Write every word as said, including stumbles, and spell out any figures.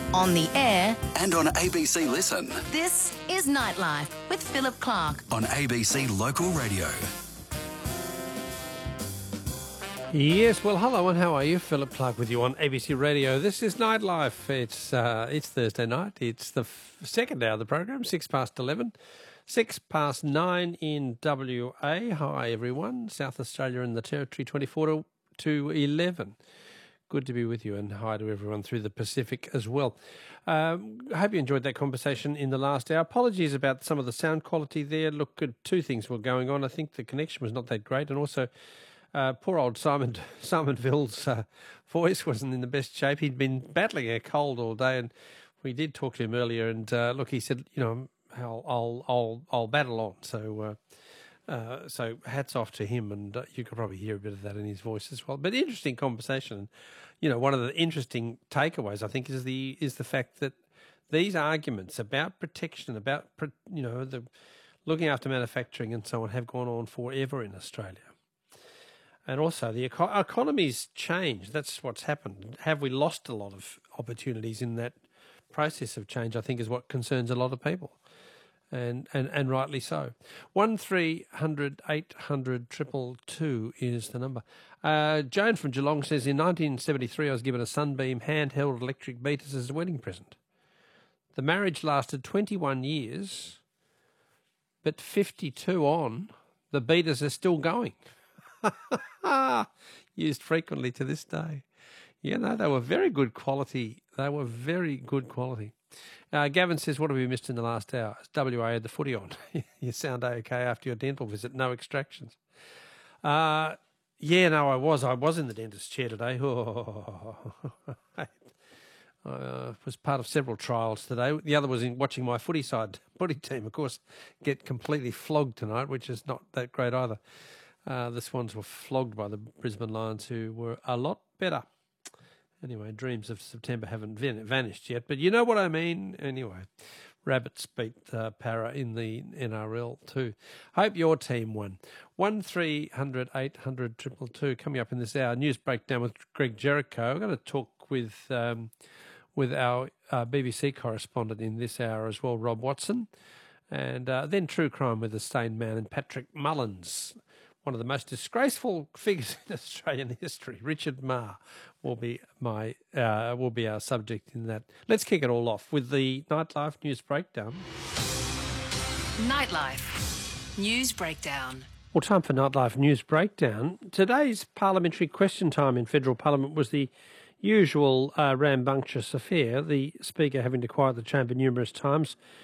on the air and on A B C Listen. This is Nightlife with Philip Clark on A B C Local Radio. Yes, well, hello and how are you? Philip Clark with you on A B C Radio. This is Nightlife. It's uh, it's Thursday night. It's the f- second hour of the program, six past eleven. Six past nine in W A. Hi, everyone. South Australia and the Territory, twenty-four to eleven. Good to be with you, and hi to everyone through the Pacific as well. Um, I hope you enjoyed that conversation in the last hour. Apologies about some of the sound quality there. Look, good, two things were going on. I think the connection was not that great, and also uh, poor old Simon Simonville's uh, voice wasn't in the best shape. He'd been battling a cold all day, and we did talk to him earlier, and uh, look, he said, you know, I'll I'll I'll, I'll battle on. So. Uh, Uh, so hats off to him, and uh, you could probably hear a bit of that in his voice as well. But interesting conversation. You know, one of the interesting takeaways, I think, is the is the fact that these arguments about protection, about you know the looking after manufacturing and so on, have gone on forever in Australia. And also the eco- economy's changed. That's what's happened. Have we lost a lot of opportunities in that process of change? I think is what concerns a lot of people. And, and and rightly so. One three hundred eight hundred triple two is the number. Uh, Joan from Geelong says, in nineteen seventy-three I was given a Sunbeam handheld electric beaters as a wedding present. The marriage lasted twenty-one years, but fifty-two on, the beaters are still going. Used frequently to this day. Yeah, no, they were very good quality. They were very good quality. Uh, Gavin says, what have we missed in the last hour? W A had the footy on. You sound okay after your dental visit. No extractions. Uh, yeah, no, I was. I was in the dentist's chair today. Oh, I uh, was part of several trials today. The other was in watching my footy side footy team, of course, get completely flogged tonight, which is not that great either. Uh, the Swans were flogged by the Brisbane Lions, who were a lot better. Anyway, dreams of September haven't vanished yet, but you know what I mean. Anyway, Rabbits beat uh, Para in the N R L too. Hope your team won. One three hundred eight hundred triple two coming up in this hour. News breakdown with Greg Jericho. I'm going to talk with um, with our uh, B B C correspondent in this hour as well, Rob Watson, and uh, then True Crime with the Stained Man and Patrick Mullins. One of the most disgraceful figures in Australian history, Richard Marr, will be my uh, will be our subject in that. Let's kick it all off with the Nightlife News Breakdown. Nightlife News Breakdown. Well, time for Nightlife News Breakdown. Today's parliamentary question time in federal parliament was the usual uh, rambunctious affair, the Speaker having to quiet the chamber numerous times